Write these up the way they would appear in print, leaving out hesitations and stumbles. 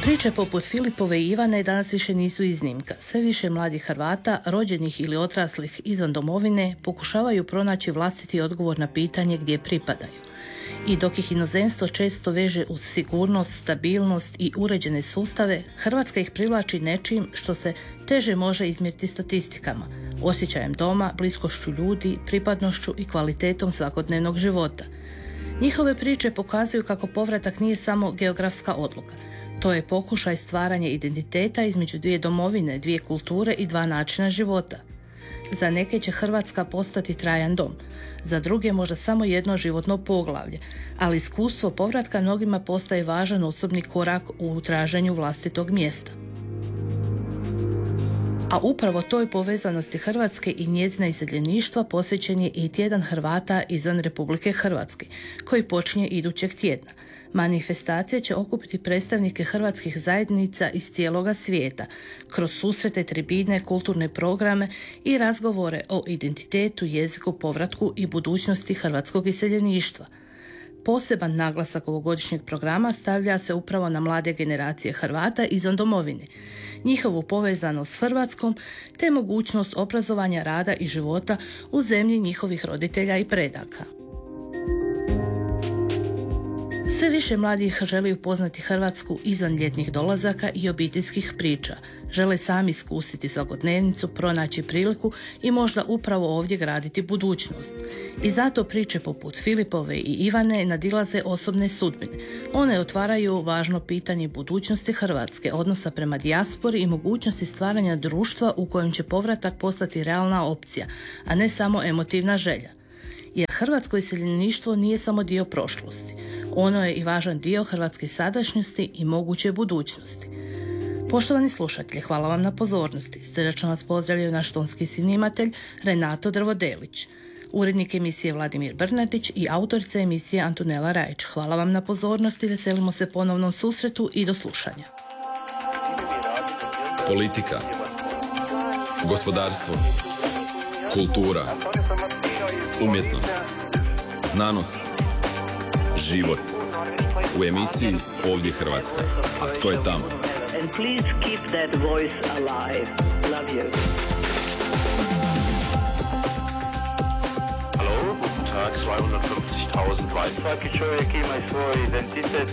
Priče poput Filipove i Ivane danas više nisu iznimka. Sve više mladih Hrvata, rođenih ili odraslih izvan domovine, pokušavaju pronaći vlastiti odgovor na pitanje gdje pripadaju. I dok ih inozemstvo često veže uz sigurnost, stabilnost i uređene sustave, Hrvatska ih privlači nečim što se teže može izmjeriti statistikama, osjećajem doma, bliskošću ljudi, pripadnošću i kvalitetom svakodnevnog života. Njihove priče pokazuju kako povratak nije samo geografska odluka. To je pokušaj stvaranja identiteta između dvije domovine, dvije kulture i dva načina života. Za neke će Hrvatska postati trajan dom, za druge možda samo jedno životno poglavlje, ali iskustvo povratka mnogima postaje važan osobni korak u traženju vlastitog mjesta. A upravo toj povezanosti Hrvatske i njezina iseljeništva posvećen je i tjedan Hrvata izvan Republike Hrvatske, koji počinje idućeg tjedna. Manifestacija će okupiti predstavnike hrvatskih zajednica iz cijeloga svijeta, kroz susrete, tribine, kulturne programe i razgovore o identitetu, jeziku, povratku i budućnosti hrvatskog iseljeništva. Poseban naglasak ovogodišnjeg programa stavlja se upravo na mlade generacije Hrvata izvan domovine, njihovu povezanost s Hrvatskom te mogućnost obrazovanja, rada i života u zemlji njihovih roditelja i predaka. Sve više mladih želi upoznati Hrvatsku izvan ljetnih dolazaka i obiteljskih priča. Žele sami iskusiti svakodnevnicu, pronaći priliku i možda upravo ovdje graditi budućnost. I zato priče poput Filipove i Ivane nadilaze osobne sudbine. One otvaraju važno pitanje budućnosti Hrvatske, odnosa prema dijaspori i mogućnosti stvaranja društva u kojem će povratak postati realna opcija, a ne samo emotivna želja. Jer hrvatsko iseljeništvo nije samo dio prošlosti. Ono je i važan dio hrvatske sadašnjosti i moguće budućnosti. Poštovani slušatelji, hvala vam na pozornosti. Srdačno vas pozdravljaju naš tonski snimatelj Renato Drvodelić, urednik emisije Vladimir Brnadić i autorica emisije Antonela Rajić. Hvala vam na pozornosti, veselimo se ponovnom susretu i do slušanja. Politika, gospodarstvo, kultura, umjetnost, znanost, život. U emisiji Ovdje Hrvatska. A tko je tamo? And please keep that voice alive. Love you. Hallo, guten Tag, 250.000 Weinfranke. Čovjek ima svoj identitet.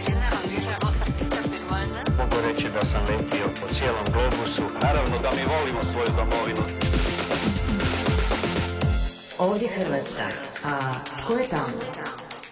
Mogu reći da sam letio po cijelom globusu. Naravno da mi volimo svoju domovinu. Ovdje Hrvatska. A tko je tamo?